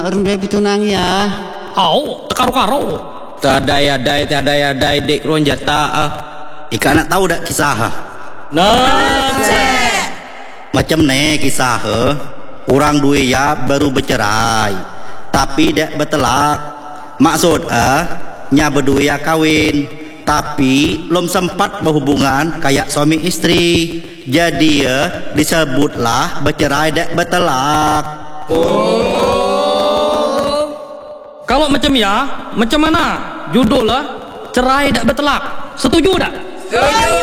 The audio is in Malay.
Rumah bitunang ya. Au, tekaro-karo. Tiada dek ron jata. Ika nak tahu dak kisah? Nah, Macam ne kisah. Orang dua ya baru bercerai, tapi dak bertelak. Maksud nya berdua ya kawin, tapi belum sempat berhubungan kayak suami istri. Jadi disebutlah bercerai dak bertelak. kalau macam ya, macam mana? Judul lah, cerai tak bertelak. Setuju tak?